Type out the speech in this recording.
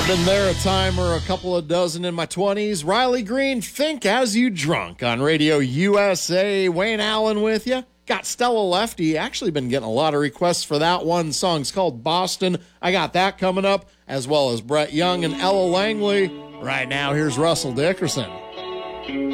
I've been there a time or a couple of dozen in my 20s. Riley Green, Think As You Drunk on Radio USA. Wayne Allen with you. Got Stella Lefty. Actually been getting a lot of requests for that one. Song's called Boston. I got that coming up, as well as Brett Young and Ella Langley. Right now, here's Russell Dickerson.